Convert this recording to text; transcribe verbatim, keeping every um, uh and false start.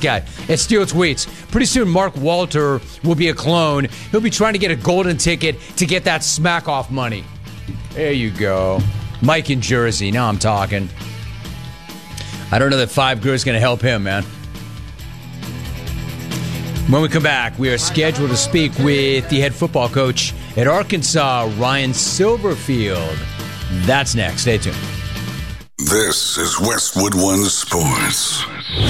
guy at Steel Tweets. Pretty soon, Mark Walter will be a clone. He'll be trying to get a golden ticket to get that smack off money. There you go. Mike in Jersey. Now I'm talking. I don't know that Five Good is going to help him, man. When we come back, we are scheduled to speak with the head football coach at Arkansas, Ryan Silverfield. That's next. Stay tuned. This is Westwood One Sports.